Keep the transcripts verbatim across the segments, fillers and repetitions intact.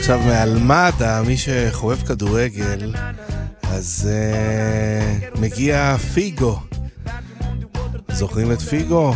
עכשיו מאלמדה, מי שחובב כדורגל, אז uh, מגיע פיגו. זוכרים את פיגו?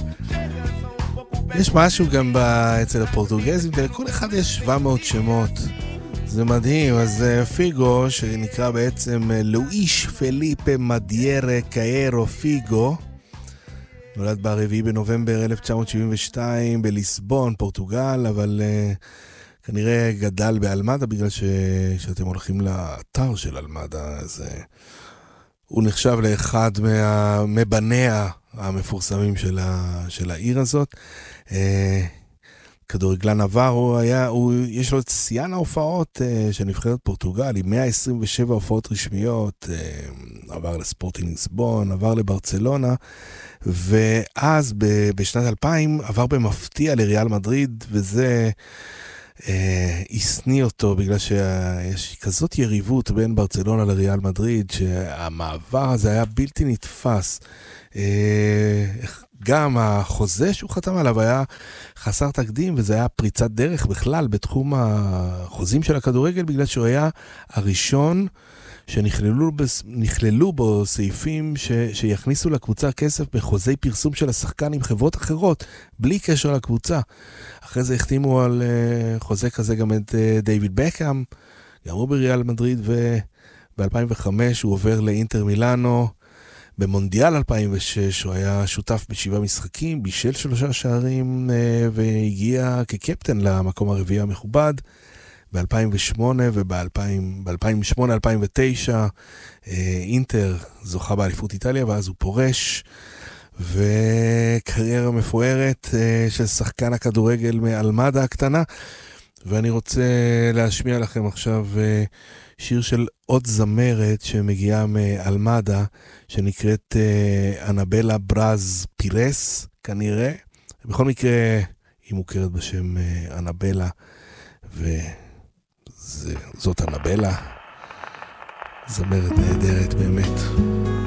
יש משהו גם אצל הפורטוגזים, לכל אחד יש שבע מאות שמות. זה מדהים. אז uh, פיגו, שנקרא בעצם לואיש פליפה מדיירה קאירו פיגו, נולד ברביעי בנובמבר אלף תשע מאות שבעים ושתיים בליסבון, פורטוגל, אבל uh, כנראה גדל באלמדה, בגלל ש... שאתם הולכים לאתר של אלמדה, אז uh, הוא נחשב לאחד מה... מבניה המפורסמים של, ה... של העיר הזאת. Uh, כדורגלן עבר, הוא היה, הוא... יש לו את סיין ההופעות uh, של נבחרת פורטוגל, עם מאה עשרים ושבע הופעות רשמיות, uh, עבר לספורטינג ליסבון, עבר לברצלונה, ואז ב... בשנת אלפיים עבר במפתיע לריאל מדריד, וזה... הסני אותו בגלל שיש כזאת יריבות בין ברצלונה לריאל מדריד, שהמעבר הזה היה בלתי נתפס. גם החוזה שהוא חתם עליו היה חסר תקדים, וזה היה פריצת דרך בכלל בתחום החוזים של הכדורגל, בגלל שהוא היה הראשון שנכללו נכללו בו סעיפים ש, שיכניסו לקבוצה כסף בחוזי פרסום של השחקן עם חברות אחרות, בלי קשר לקבוצה. אחרי זה החתימו על uh, חוזה כזה גם את uh, דיוויד בקאם, גם הוא בריאל מדריד, וב-אלפיים וחמש הוא עובר לאינטר מילאנו. במונדיאל אלפיים ושש הוא היה שותף בשבעה משחקים, בישל שלושה שערים, uh, והגיע כקפטן למקום הרביעי המכובד. ב-אלפיים ושמונה וב-אלפיים ושמונה אלפיים ותשע אינטר זוכה באליפות איטליה, ואז הוא פורש, וקריירה מפוארת של שחקן הכדורגל מאלמדה הקטנה. ואני רוצה להשמיע לכם עכשיו שיר של עוד זמרת שמגיעה מאלמדה, שנקראת אנבלה ברז פירס כנראה. בכל מקרה היא מוכרת בשם אנבלה, ו... זאת אנבלה, זמרת נהדרת באמת.